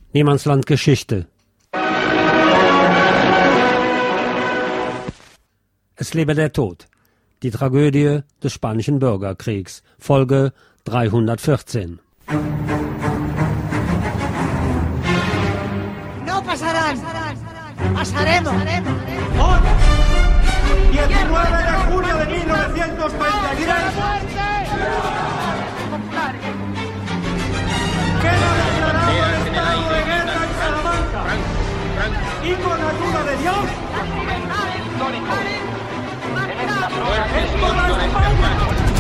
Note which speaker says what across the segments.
Speaker 1: Niemandsland Geschichte. Es lebe der Tod. Die Tragödie des Spanischen Bürgerkriegs. Folge 314.
Speaker 2: No pasarán. Pasaremos.
Speaker 3: Hoy, 19 de junio de 1933, queda declarado el estado de guerra en Salamanca. Y con ayuda de Dios, es por la España.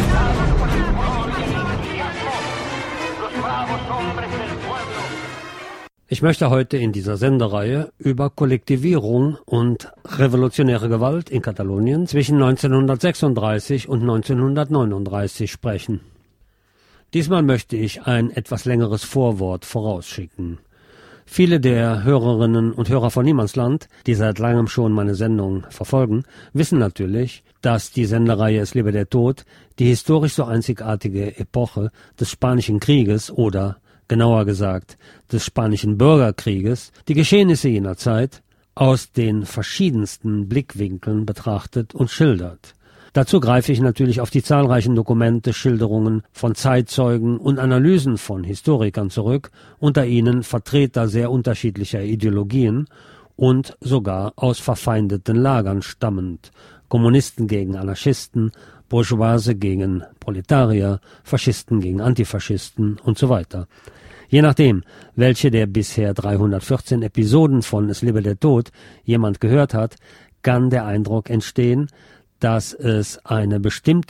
Speaker 1: Ich möchte heute in dieser Sendereihe über Kollektivierung und revolutionäre Gewalt in Katalonien zwischen 1936 und 1939 sprechen. Diesmal möchte ich ein etwas längeres Vorwort vorausschicken. Viele der Hörerinnen und Hörer von Niemandsland, die seit langem schon meine Sendung verfolgen, wissen natürlich, dass die Sendereihe Es lebe der Tod die historisch so einzigartige Epoche des Spanischen Krieges oder genauer gesagt des Spanischen Bürgerkrieges, die Geschehnisse jener Zeit aus den verschiedensten Blickwinkeln betrachtet und schildert. Dazu greife ich natürlich auf die zahlreichen Dokumente, Schilderungen von Zeitzeugen und Analysen von Historikern zurück, unter ihnen Vertreter sehr unterschiedlicher Ideologien und sogar aus verfeindeten Lagern stammend, Kommunisten gegen Anarchisten, Bourgeoise gegen Proletarier, Faschisten gegen Antifaschisten und so weiter. Je nachdem, welche der bisher 314 Episoden von Es lebe der Tod jemand gehört hat, kann der Eindruck entstehen, dass es eine bestimmte